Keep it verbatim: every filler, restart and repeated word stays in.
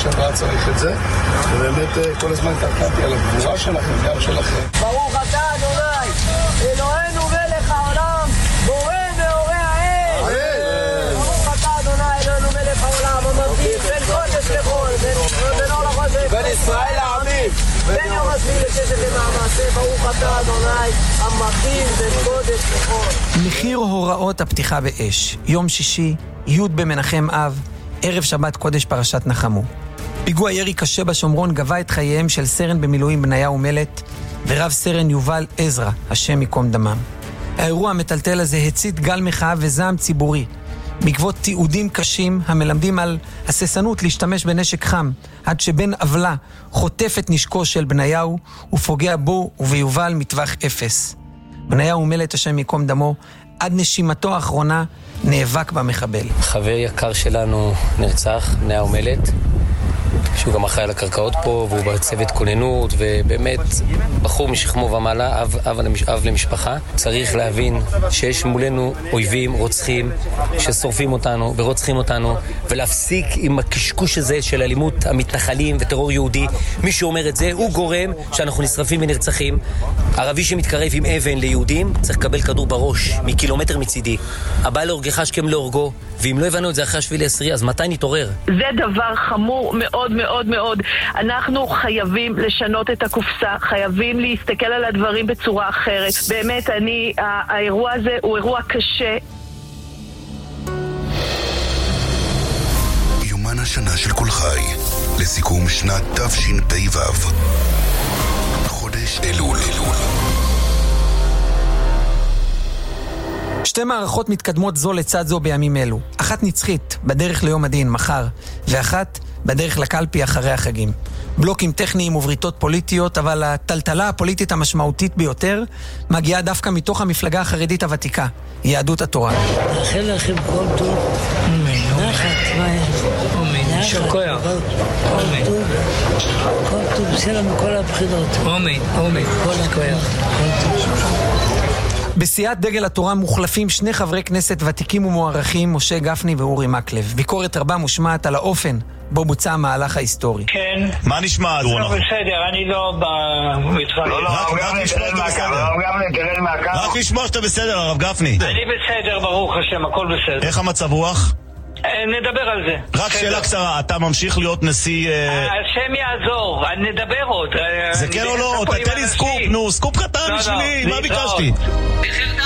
שבא צריך את זה, ובאמת כל הזמן תקעתי על הגבורה שלכם, גם שלכם. ברוך אתה אדוני, אלוהינו מלך העולם, בורא מאורי האל. ברוך אתה אדוני, אלוהינו מלך העולם, המבדיל בין קודש לחול, בין אור לחושך, בין ישראל לעמים, בין יום השביעי לששת ימי המעשה. ברוך אתה אדוני, המבדיל בין קודש לחול. מחיר הוראות הפתיחה באש, יום שישי, י' במנחם אב, ערב שבת קודש פרשת נחמו. פיגוע ירי קשה בשומרון גבה את חייהם של סרן במילואים בניהו מלט ורב סרן יובל עזרא, השם יקום דמם. האירוע המטלטל הזה הצית גל מחאה וזעם ציבורי, בעקבות תיעודים קשים המלמדים על הססנות להשתמש בנשק חם, עד שבן אבלה חוטף את נשקו של בניהו ופוגע בו וביובל מטווח אפס. בניהו מלט, השם יקום דמו, עד נשימתו האחרונה נאבק במחבל. חבר יקר שלנו נרצח, בניהו מלט, שהוא גם אחראי על הקרקעות פה, והוא בצוות כוננות, ובאמת בחור משכמו ומעלה, אב, אב, אב למשפחה. צריך להבין שיש מולנו אויבים, רוצחים, ששורפים אותנו ורוצחים אותנו, ולהפסיק עם הקשקוש הזה של אלימות המתנחלים וטרור יהודי. מי שאומר את זה, הוא גורם שאנחנו נשרפים ונרצחים. ערבי שמתקרב עם אבן ליהודים, צריך לקבל כדור בראש, מקילומטר מצידי. הבא להורגך השכם להורגו, ואם לא הבנו את זה אחרי השביעי לעשירי, אז מתי נתעורר? זה דבר חמור מאוד מאוד מאוד. אנחנו חייבים לשנות את הקופסה, חייבים להסתכל על הדברים בצורה אחרת. באמת, אני, האירוע הזה הוא אירוע קשה. יומן השנה של כל חי, לסיכום שנת תשפ"ו. חודש אלול. אלול. שתי מערכות מתקדמות זו לצד זו בימים אלו. אחת נצחית, בדרך ליום הדין, מחר, ואחת בדרך לקלפי אחרי החגים. בלוקים טכניים ובריתות פוליטיות, אבל הטלטלה הפוליטית המשמעותית ביותר מגיעה דווקא מתוך המפלגה החרדית הוותיקה, יהדות התורה. מאחל לכם כל טוב, נחת, אמן, שקויה, אמן, כל טוב, בסדר מכל הבחינות, אמן, אמן, כל הקויה, כל טוב. בסיעת דגל התורה מוחלפים שני חברי כנסת ותיקים ומוערכים, משה גפני ואורי מקלב. ביקורת רבה מושמעת על האופן בו בוצע המהלך ההיסטורי. כן. מה נשמע, אדרונה? בסדר, אני לא במתחלק. לא, לא, הרב גפני, תרד מהקו. הרב גפני, תרד מהקו. רק לשמוע שאתה בסדר, הרב גפני. אני בסדר, ברוך השם, הכל בסדר. איך המצב רוח? נדבר על זה. רק שאלה קצרה, אתה ממשיך להיות נשיא... השם יעזור, נדבר עוד. זה כן או לא? תתן לי סקופ, נו, סקופ קטן בשבילי, מה ביקשתי?